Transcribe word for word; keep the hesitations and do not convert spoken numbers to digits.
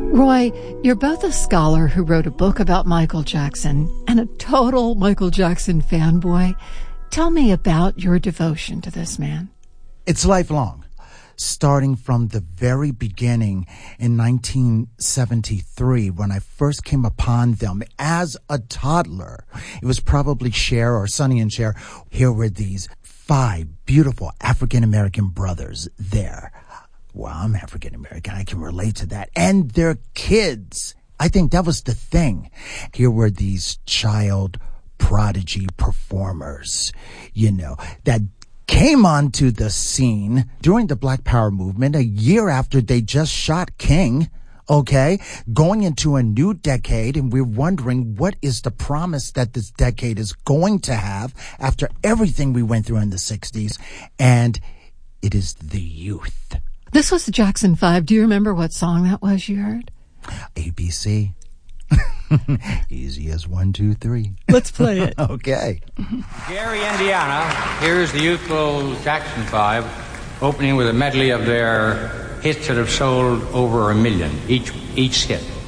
Roy, you're both a scholar who wrote a book about Michael Jackson and a total Michael Jackson fanboy. Tell me about your devotion to this man. It's lifelong. Starting from the very beginning in nineteen seventy-three, when I first came upon them as a toddler. It was probably Cher or Sonny and Cher. Here were these five beautiful African-American brothers there. Well, I'm African-American. I can relate to that. And their kids. I think that was the thing. Here were these child prodigy performers, you know, that came onto the scene during the Black Power movement a year after they just shot King, okay, going into a new decade, and we're wondering what is the promise that this decade is going to have after everything we went through in the sixties, and it is the youth. This was the Jackson Five. Do you remember what song that was you heard? A B C. Easy as one, two, three. Let's play it. Okay. Gary, Indiana, here's the youthful Jackson Five, opening with a medley of their hits that have sold over a million, each each hit.